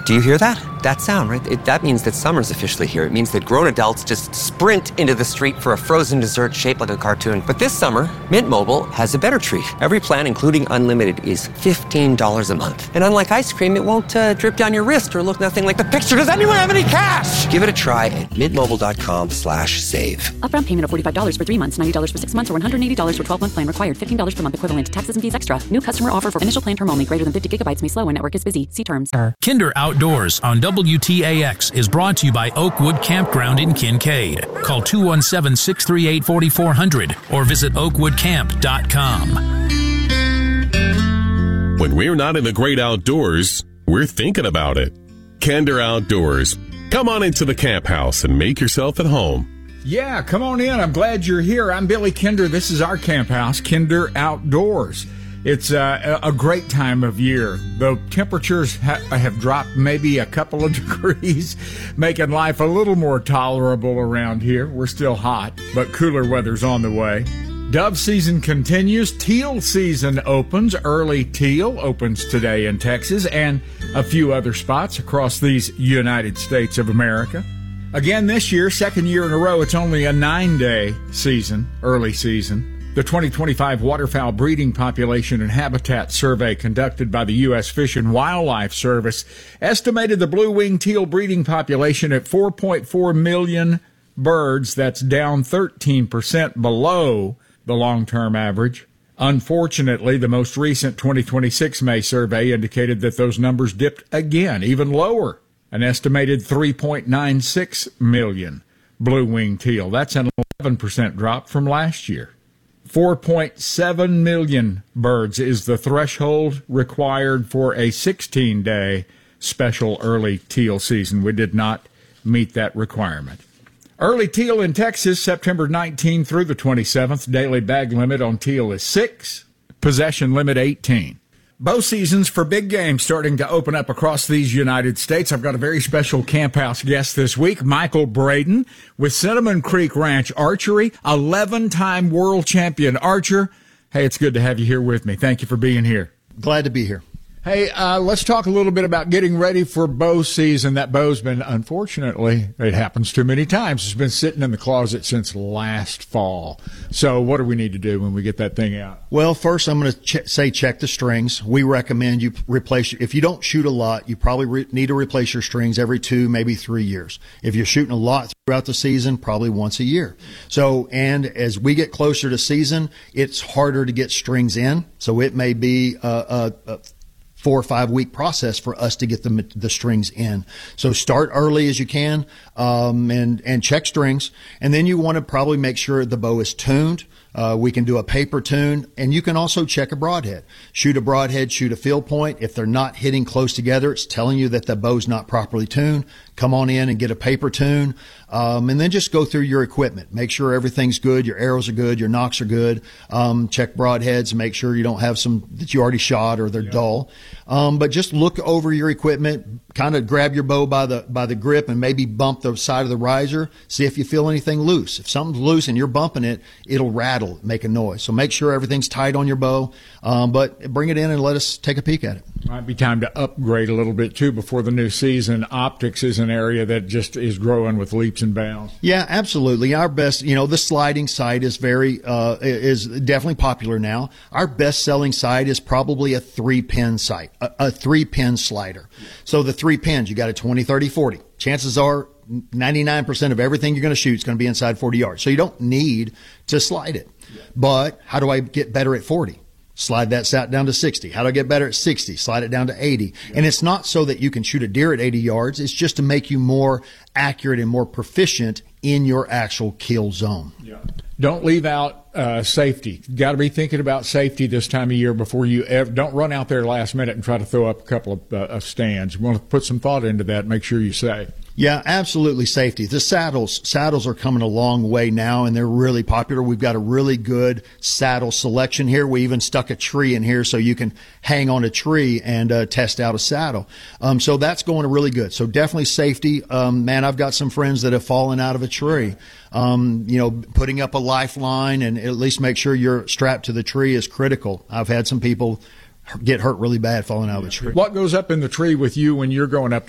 Do you hear that? That sound, right? That means that summer's officially here. It means that grown adults just sprint into the street for a frozen dessert shaped like a cartoon. But this summer, Mint Mobile has a better treat. Every plan, including unlimited, is $15 a month. And unlike ice cream, it won't drip down your wrist or look nothing like the picture. Does anyone have any cash? Give it a try at mintmobile.com/save. Upfront payment of $45 for 3 months, $90 for 6 months, or $180 for 12-month plan required. $15 per month equivalent. Taxes and fees extra. New customer offer for initial plan term only. Greater than 50 gigabytes may slow when network is busy. See terms. Kinder Outdoors on WTAX is brought to you by Oakwood Campground in Kincaid. Call 217-638-4400 or visit oakwoodcamp.com. When we're not in the great outdoors, we're thinking about it. Kinder Outdoors. Come on into the camp house and make yourself at home. Yeah, come on in. I'm glad you're here. I'm Billy Kinder. This is our camp house, Kinder Outdoors. It's a great time of year. The temperatures have dropped maybe a couple of degrees, making life a little more tolerable around here. We're still hot, but cooler weather's on the way. Dove season continues. Teal season opens. Early teal opens today in Texas and a few other spots across these United States of America. Again this year, second year in a row, it's only a 9-day season, early season. The 2025 Waterfowl Breeding Population and Habitat Survey conducted by the U.S. Fish and Wildlife Service estimated the blue-winged teal breeding population at 4.4 million birds. That's down 13% below the long-term average. Unfortunately, the most recent 2026 May survey indicated that those numbers dipped again, even lower, an estimated 3.96 million blue-winged teal. That's an 11% drop from last year. 4.7 million birds is the threshold required for a 16-day special early teal season. We did not meet that requirement. Early teal in Texas, September 19 through the 27th. Daily bag limit on teal is 6. Possession limit 18. Bow seasons for big game starting to open up across these United States. I've got a very special camp house guest this week, Michael Braden with Cinnamon Creek Ranch Archery, 11-time world champion archer. Hey, it's good to have you here with me. Thank you for being here. Glad to be here. Hey, let's talk a little bit about getting ready for bow season. That bow's been, unfortunately, it happens too many times. It's been sitting in the closet since last fall. So what do we need to do when we get that thing out? Well, first I'm going to say check the strings. We recommend you replace, if you don't shoot a lot, you probably need to replace your strings every 2, maybe 3 years. If you're shooting a lot throughout the season, probably once a year. So, and as we get closer to season, it's harder to get strings in. So it may be a 4 or 5 week process for us to get the strings in. So start early as you can, and check strings. And then you want to probably make sure the bow is tuned. We can do a paper tune, and you can also check a broadhead. Shoot a broadhead, shoot a field point. If they're not hitting close together, it's telling you that the bow's not properly tuned. Come on in and get a paper tune, and then just go through your equipment. Make sure everything's good, your arrows are good, your nocks are good. Check broadheads and make sure you don't have some that you already shot or they're dull. But just look over your equipment, kind of grab your bow by the grip and maybe bump the side of the riser. See if you feel anything loose. If something's loose and you're bumping it, it'll rattle, make a noise. So make sure everything's tight on your bow, but bring it in and let us take a peek at it. Might be time to upgrade a little bit too before the new season. Optics is an area that just is growing with leaps and bounds. Yeah, absolutely. Our best, the sliding sight is is definitely popular now. Our best selling sight is probably a 3-pin sight, a 3-pin slider. So the 3 pins, you got a 20, 30, 40. Chances are 99% of everything you're going to shoot is going to be inside 40 yards. So you don't need to slide it. But how do I get better at 40? Slide that sat down to 60. How do I get better at 60? Slide it down to 80. And it's not so that you can shoot a deer at 80 yards. It's just to make you more accurate and more proficient in your actual kill zone. Yeah. Don't leave out safety. Got to be thinking about safety this time of year before you don't run out there last minute and try to throw up a couple of stands. You want to put some thought into that. Make sure you're safe. Yeah, absolutely. Safety. The saddles are coming a long way now, and they're really popular. We've got a really good saddle selection here. We even stuck a tree in here so you can hang on a tree and test out a saddle. So that's going really good. So definitely safety. Man, I've got some friends that have fallen out of a tree. Putting up a lifeline and at least make sure you're strapped to the tree is critical. I've had some people get hurt really bad falling out of a tree. What goes up in the tree with you when you're going up